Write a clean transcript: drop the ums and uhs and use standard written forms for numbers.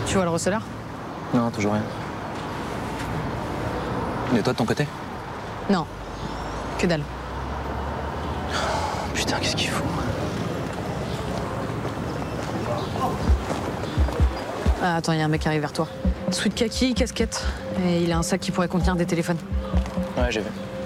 Tu vois le receleur? Non, toujours rien. Et toi de ton côté? Non. Que dalle. Putain, qu'est-ce qu'il faut? Ah, attends, il y a un mec qui arrive vers toi. Sweat kaki, casquette. Et il a un sac qui pourrait contenir des téléphones. Ouais, j'ai vu.